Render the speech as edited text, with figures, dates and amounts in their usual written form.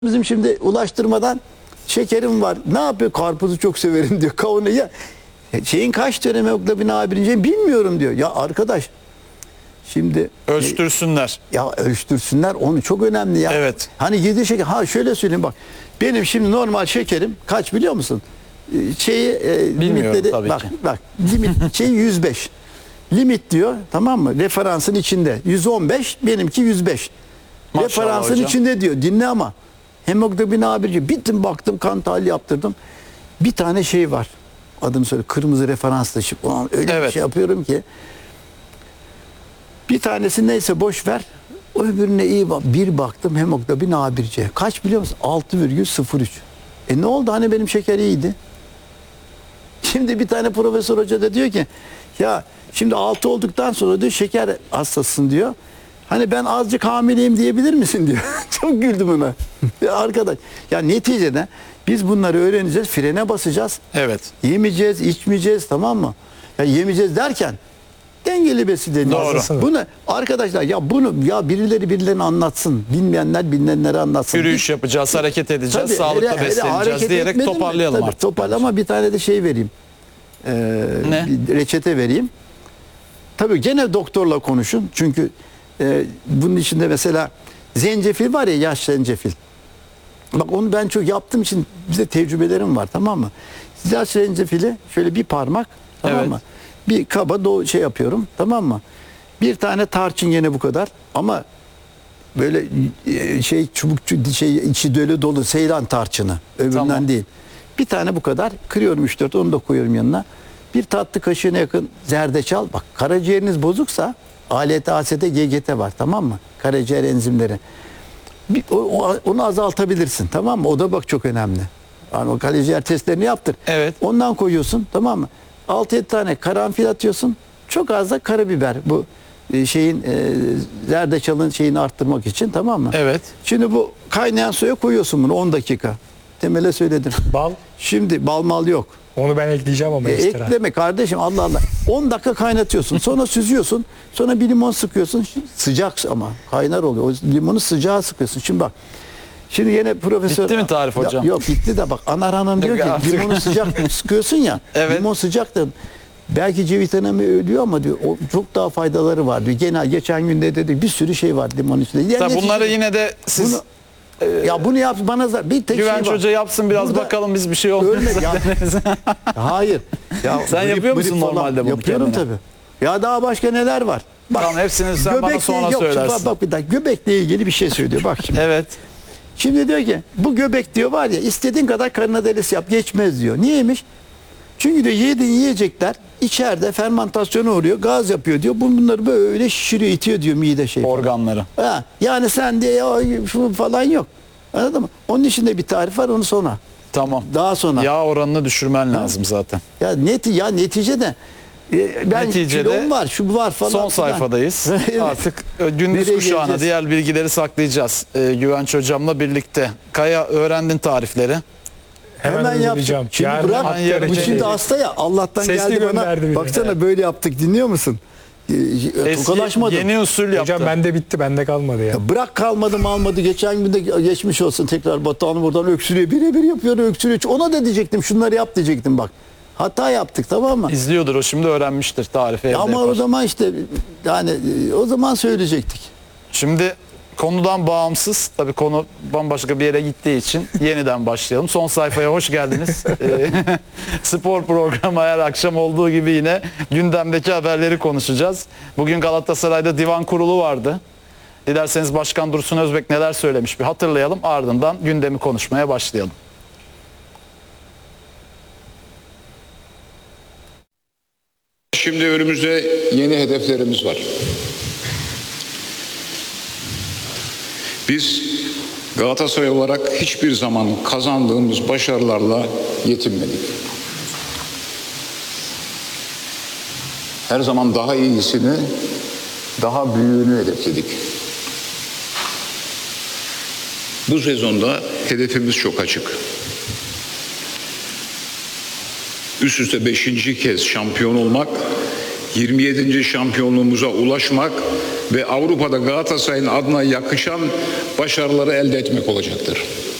Bizim şimdi ulaştırmadan şekerim var. Ne yapıyor? Karpuzu çok severim diyor. Kavunu ya. Şeyin kaç döneme hemoglobin A birinci bilmiyorum diyor. Ya arkadaş şimdi ölçtürsünler. Ya ölçtürsünler, onu çok önemli ya. Evet. Hani yedi şeker. Ha şöyle söyleyeyim bak. Benim şimdi normal şekerim kaç biliyor musun? Limitleri tabii bak ki. bak limit 105. Limit diyor, tamam mı? Referansın içinde 115, benimki 105. Maşallah Referansın hocam. içinde diyor. Dinle ama. Hemoglobin A1'ci. Bittim baktım, kan tahlili yaptırdım. Bir tane şey var. Adını söyle. Kırmızı referans taşı. Ulan öyle bir Evet. şey yapıyorum ki. Bir tanesi neyse boş ver. Öbürüne iyi bak. Bir baktım hemoglobin A1C. Kaç biliyor musun? 6,03. Ne oldu? Hani benim şeker iyiydi. Şimdi bir tane profesör hoca da diyor ki ya şimdi 6 olduktan sonra diyor şeker hastasısın diyor. Hani ben azıcık hamileyim diyebilir misin diyor. Çok güldüm ona. Ya arkadaş ya neticede biz bunları öğreneceğiz, frene basacağız. Evet. Yemeyeceğiz, içmeyeceğiz, tamam mı? Ya yemeyeceğiz derken dengeli besin Doğru. Bunu arkadaşlar ya bunu ya birilerine anlatsın. Bilmeyenler bilinenlere anlatsın. Yürüyüş yapacağız, hareket edeceğiz, Tabii, sağlıklı hele besleneceğiz hareket diyerek etmedin mi? toparlayalım Tabii, artık. toparlama, bir tane de şey vereyim. Ne? Bir reçete vereyim. Tabii gene doktorla konuşun. Çünkü bunun içinde mesela zencefil var ya, yaş zencefil. Bak onu ben çok yaptığım için bize tecrübelerim var, tamam mı? Yaş zencefili şöyle bir parmak, tamam Evet. mı? Bir kaba şey yapıyorum, tamam mı? Bir tane tarçın yine bu kadar ama böyle çubukçu içi dolu Seylan tarçını, öbüründen Tamam. değil. Bir tane bu kadar kırıyorum 3-4, onu da koyuyorum yanına. Bir tatlı kaşığına yakın zerdeçal. Bak karaciğeriniz bozuksa ALT, AST, GGT var, tamam mı? Karaciğer enzimleri. Onu azaltabilirsin, tamam mı? O da bak çok önemli. Yani o karaciğer testlerini yaptır. Evet. Ondan koyuyorsun, tamam mı? 6-7 tane karanfil atıyorsun. Çok az da karabiber. Bu zerdeçalın şeyini arttırmak için, tamam mı? Evet. Şimdi bu kaynayan suya koyuyorsun bunu 10 dakika. Temele söyledim. Bal. Şimdi bal mal yok. Onu ben ekleyeceğim ama ekstra. Ekleme kardeşim, Allah Allah. 10 dakika kaynatıyorsun. Sonra süzüyorsun. Sonra bir limon sıkıyorsun. Sıcak ama kaynar oluyor. O limonu sıcağa sıkıyorsun. Şimdi bak. Şimdi yine profesör... Bitti mi tarif hocam? Yok bitti de bak. Anar Hanım diyor ki Artık. limonu sıcak sıkıyorsun ya. Evet. Limon sıcak da belki C vitamini ölüyor ama diyor o çok daha faydaları var diyor. Geçen gün de dedi bir sürü şey var limonun içinde. Yani Tabii bunları neticede yine de siz ya bunu yap bana bir tek Güvenç şey var. Hoca yapsın biraz Burada bakalım biz bir şey olmuyor. ölme ya. Hayır. Ya Sen yapıyor musun falan normalde bunu yapıyorum kendine? tabii. Ya daha başka neler var? Bak, Tamam, hepsini sen bana sonra yok, söylersin. Bak bir dakika, göbekle ilgili bir şey söylüyor. Bak şimdi. Evet. Şimdi diyor ki bu göbek diyor var ya, istediğin kadar karın delisi yap geçmez diyor. Niyeymiş? Çünkü diyor yediğin yiyecekler içeride fermentasyona uğruyor, gaz yapıyor diyor. Bunları böyle şişiriyor, itiyor diyor mide şey. Organları. Ha, yani sen diye ya, şu falan yok. Anladın mı? Onun içinde bir tarif var, onu sonra. Tamam. Daha sonra. Yağ oranını düşürmen lazım zaten. Ya neticede ben Neticede kilom var, şu var falan. Son filan. sayfadayız. Evet. Artık gündüz Nereye kuşağına geleceğiz? diğer bilgileri saklayacağız. Güvenç Hocam'la birlikte. Kaya, öğrendin tarifleri. Hemen Hemen yaptım. uygulayacağım. Şimdi Yarın bırak. hatta yarın Bu reçete- şimdi hasta ya, Allah'tan Sesli geldi bana. gönderdi bir de. Baksana böyle yaptık, dinliyor musun? Tokalaşmadım. Yeni usul yaptı. Hocam bende bitti, bende kalmadı ya. Ya bırak kalmadım almadı. Geçen gün de geçmiş olsun tekrar Batuhan'ı buradan öksürüyor. Birebir yapıyor, öksürüyor. Ona da diyecektim, şunları yap diyecektim bak. Hata yaptık, tamam mı? İzliyordur o, şimdi öğrenmiştir tarifi evde Ama yapar. o zaman işte yani o zaman söyleyecektik. Şimdi konudan bağımsız, tabii konu bambaşka bir yere gittiği için yeniden başlayalım. Son sayfaya hoş geldiniz. Spor programı her akşam olduğu gibi yine gündemdeki haberleri konuşacağız. Bugün Galatasaray'da divan kurulu vardı. Dilerseniz Başkan Dursun Özbek neler söylemiş bir hatırlayalım. Ardından gündemi konuşmaya başlayalım. Şimdi önümüzde yeni hedeflerimiz var. Biz Galatasaray olarak hiçbir zaman kazandığımız başarılarla yetinmedik. Her zaman daha iyisini, daha büyüğünü hedefledik. Bu sezonda hedefimiz çok açık. Üst üste 5. kez şampiyon olmak, 27. şampiyonluğumuza ulaşmak ve Avrupa'da Galatasaray'ın adına yakışan başarıları elde etmek olacaktır.